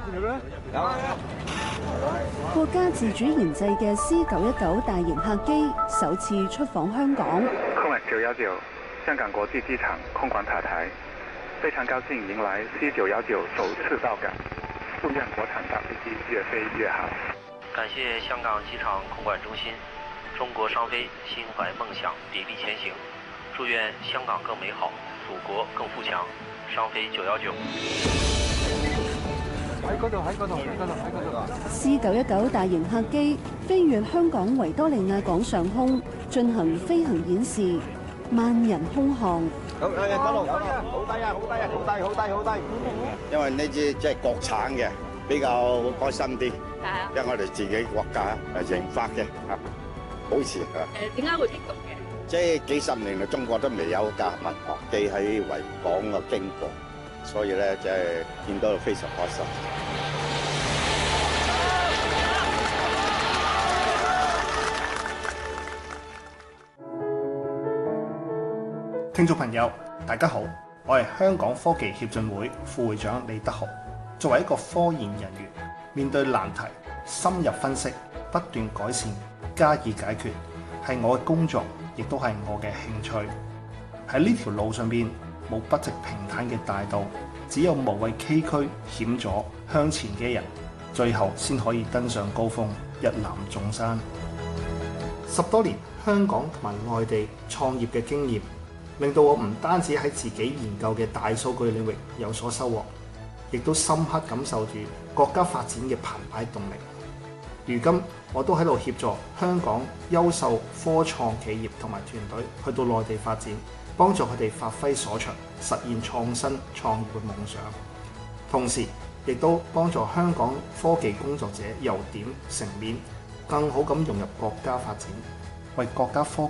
國家自主研製嘅 C919大型客機首次出訪香港。 空管919香港國際機場空管塔台，非常高興迎來 C919首次到港，祝願國產大飛機越飛越好。 感謝香港機場空管中心，中國商飛心懷夢想，砥礪前行。祝願香港更美好，祖國更富強。商飛919。 喺嗰度。 C919大型客機飛越香港維多利亞港上空，進行飛行演示，萬人空巷。 好低啊！ 因為呢支即係國產嘅，比較開心啲。因為我哋自己國家研發嘅嚇，保持嚇。 點解會激動嘅？ 即係幾十年嚟，中國都未有架民航機喺維港嘅經過，所以咧即係見到非常開心。 聽眾朋友，大家好，我係香港科技協進會副會長李德豪。作為一個科研人員，面對難題，深入分析，不斷改善，加以解決，係我嘅工作，亦都係我嘅興趣。喺呢條路上邊，冇不直平坦嘅大道，只有無畏崎嶇險阻向前嘅人，最後先可以登上高峰，一覽眾山。10多年香港同埋外地創業嘅經驗，令到我唔單止喺自己研究嘅大數據領域有所收穫，亦都深刻感受住國家發展嘅澎湃動力。如今我都喺度協助香港優秀科創企業同埋團隊去到內地發展，幫助佢哋發揮所長，實現創新創業嘅夢想。同時亦都幫助香港科技工作者由點成面，更好咁融入國家發展，為國家科